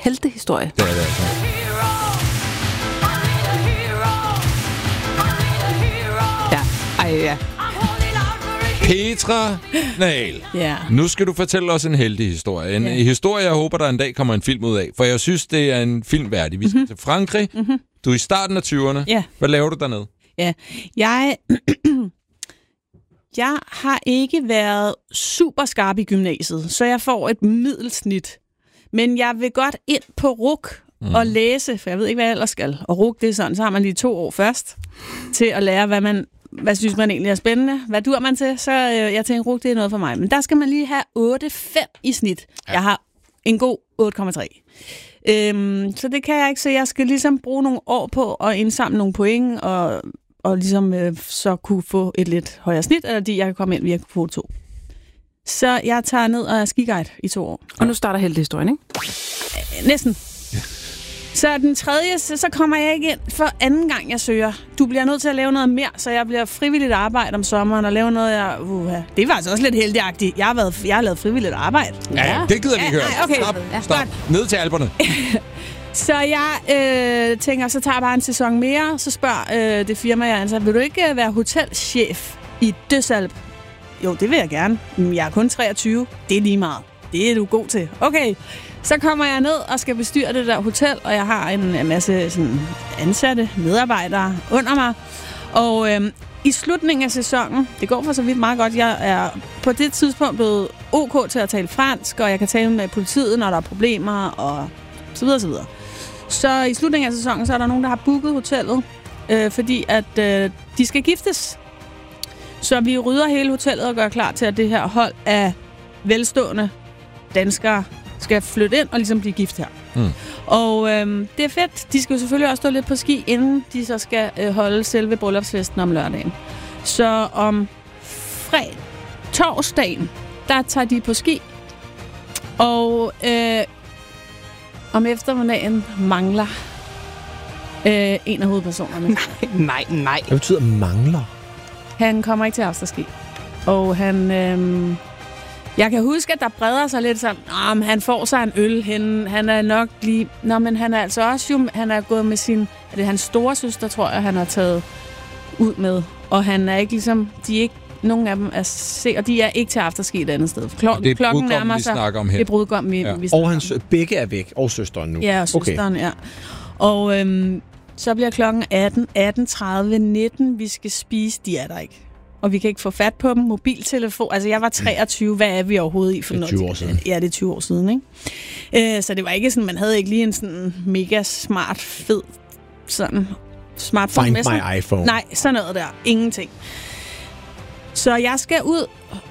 heltehistorie. Det er det altså. Ja. Petra Nahel. Ja. Nu skal du fortælle os en heldig historie. En historie, jeg håber, der en dag kommer en film ud af. For jeg synes, det er en film værdig. Vi skal til Frankrig. Du er i starten af 20'erne. Ja. Hvad laver du dernede? Ja, jeg har ikke været super skarp i gymnasiet, så jeg får et middelsnit. Men jeg vil godt ind på RUC og læse, for jeg ved ikke, hvad jeg ellers skal. Og RUC, det er sådan, så har man lige 2 år først til at lære, hvad synes man egentlig er spændende. Hvad dur man til? Så jeg tænker, RUC, det er noget for mig. Men der skal man lige have 8,5 i snit. Ja. Jeg har en god 8,3. Så det kan jeg ikke, så jeg skal ligesom bruge nogle år på at indsamle nogle point, og ligesom så kunne få et lidt højere snit, eller jeg kan komme ind via kvote 2. Så jeg tager ned og er skiguide i 2 år. Og nu starter heltehistorien, ikke? Næsten. Så den tredje, så kommer jeg ikke ind for anden gang, jeg søger. Du bliver nødt til at lave noget mere, så jeg bliver frivilligt arbejde om sommeren og lave noget, det er faktisk også lidt heldigagtigt. Jeg har lavet frivilligt arbejde. Ja, det gider vi ikke høre. Okay. Stop. Ned til Alperne. Så jeg tænker, så tager jeg bare en sæson mere, så spørger det firma, jeg ansat, vil du ikke være hotelchef i Døsalp? Jo, det vil jeg gerne. Men jeg er kun 23. Det er lige meget. Det er du god til. Okay, så kommer jeg ned og skal bestyre det der hotel, og jeg har en masse sådan, ansatte medarbejdere under mig. Og i slutningen af sæsonen, det går for så vidt meget godt, jeg er på det tidspunkt blevet OK til at tale fransk, og jeg kan tale med politiet, når der er problemer, og så videre, så videre. Så i slutningen af sæsonen, så er der nogen, der har booket hotellet, fordi at de skal giftes. Så vi rydder hele hotellet og gør klar til, at det her hold af velstående danskere skal flytte ind og ligesom blive gift her. Og det er fedt. De skal jo selvfølgelig også stå lidt på ski, inden de så skal holde selve bryllupsfesten om lørdagen. Så om torsdagen, der tager de på ski, og om eftermiddagen mangler en af hovedpersonerne. Nej. Hvad betyder mangler? Han kommer ikke til afterski. Og han... jeg kan huske, at der breder sig lidt sådan, han får sig en øl henne. Han er nok lige... Nå, men han er altså også jo... Han er gået med sin... Er det hans store søster, tror jeg, han har taget ud med. Og han er ikke ligesom... De er ikke... Nogle af dem er se, og de er ikke til afterski et andet sted. Klokken nærmer sig. Det er brudgom, vi og hans begge er væk, og søsteren nu. Ja, og søsteren, ja. Og så bliver klokken 18:30, 19. Vi skal spise, de er der ikke. Og vi kan ikke få fat på dem. Mobiltelefon. Altså, jeg var 23. Hvad er vi overhovedet i for noget? 20 år siden. Ja, det er 20 år siden, ikke? Så det var ikke sådan, man havde ikke lige en sådan mega smart, fed sådan smartphone Find med sig. my iPhone. Nej, sådan noget der. Ingenting. Så jeg skal ud,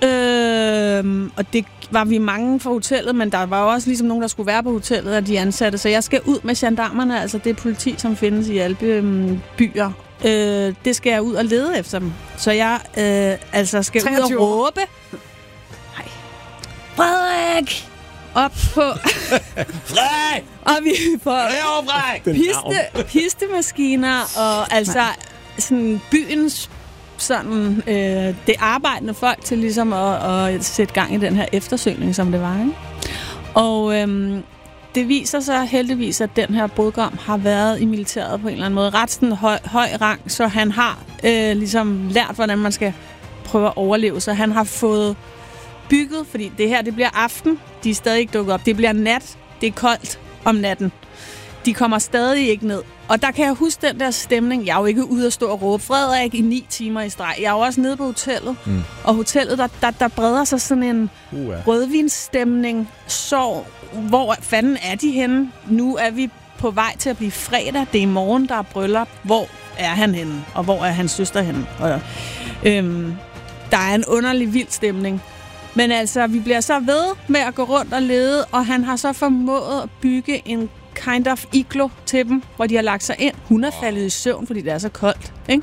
og det var vi mange fra hotellet, men der var jo også ligesom nogen, der skulle være på hotellet af de ansatte. Så jeg skal ud med gendarmerne, altså det politi, som findes i alle byer. Det skal jeg ud og lede efter dem. Så jeg skal 23. ud og råbe. Hej. Frederik! Op på... Frederik! Og vi får pistemaskiner og altså sådan byens sådan det arbejdende folk til ligesom at sætte gang i den her eftersøgning, som det var, ikke? Og det viser sig heldigvis, at den her brudgom har været i militæret på en eller anden måde. Ret sådan høj rang, så han har ligesom lært, hvordan man skal prøve at overleve. Så han har fået bygget, fordi det her, det bliver aften. De er stadig ikke dukket op. Det bliver nat. Det er koldt om natten. De kommer stadig ikke ned. Og der kan jeg huske den der stemning. Jeg er jo ikke ude at stå og råbe Frederik i 9 timer i streg. Jeg er jo også nede på hotellet. Og hotellet, der breder sig sådan en rødvinsstemning. Så hvor fanden er de henne? Nu er vi på vej til at blive fredag. Det er i morgen, der er bryllup. Hvor er han henne? Og hvor er hans søster henne? Og, der er en underlig vild stemning. Men altså, vi bliver så ved med at gå rundt og lede, og han har så formået at bygge en kind of iglo til dem, hvor de har lagt sig ind. Hun er faldet i søvn, fordi det er så koldt. Ikke?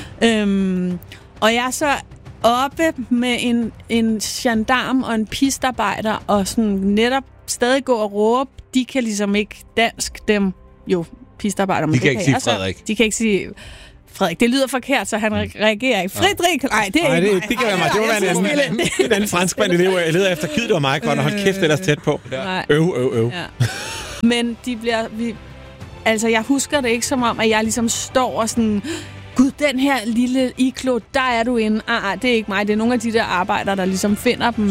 Og jeg er så oppe med en gendarm og en pistarbejder, og sådan netop stadig gå og råbe. De kan ligesom ikke dansk, dem jo pistarbejder. De kan ikke sige Frederik. De kan ikke sige Frederik. Det lyder forkert, så han reagerer ikke. Frederik! Nej, det er ikke mig. Det kan være mig. Det var en anden franskmand elev, jeg leder efter. Gid det var mig, godt. Hold kæft, ellers tæt på. Øv. Ja. Men jeg husker det ikke som om, at jeg ligesom står og sådan... Gud, den her lille iglo, der er du inde. Det er ikke mig. Det er nogle af de der arbejdere, der ligesom finder dem,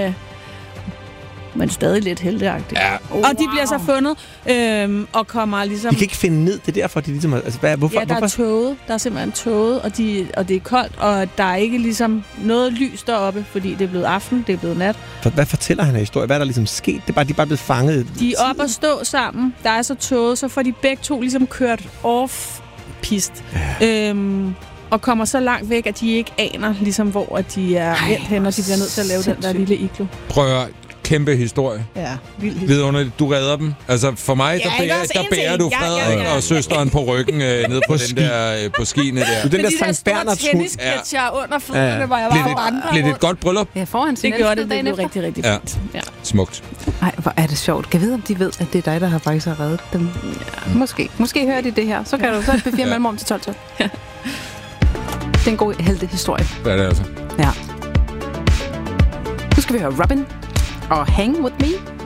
men stadig lidt heldigagtigt. Ja. Og de bliver så fundet, og kommer ligesom... De kan ikke finde ned, det er derfor, de ligesom... Altså, hvorfor? Ja, der er tåget. Der er simpelthen tåget, og det er koldt, og der er ikke ligesom noget lys deroppe, fordi det er blevet aften, det er blevet nat. Hvad fortæller han af historie? Hvad er der ligesom sket? De er bare blevet fanget. De er op og stå sammen. Der er så tåget, så får de begge to ligesom kørt off-pist. Ja. Og kommer så langt væk, at de ikke aner, ligesom, hvor de er endt hen, og de bliver nødt til at lave den der lille iglo. Prøv at kæmpe historie. Ja, vildt. Vidunderligt. Du redder dem. Altså, for mig, der bærer du Frederik og søsteren på ryggen ned på den der, på skiene der. Den der Sankt Bernhards hund. Tennisketcher under fødderne, hvor jeg var på andre. Blev det et godt bryllup? Ja, foran det gjorde det. Det blev rigtig, rigtig fint. Ja. Smukt. Ej, hvor er det sjovt. Kan jeg vide, om de ved, at det er dig, der har faktisk reddet dem? Ja. Måske hører de det her. Så kan du så befire mellem om til 12. Ja. Det er en god heltehistorie. Det er det altså. Ja. Nu skal vi høre Robin og Hang With Me.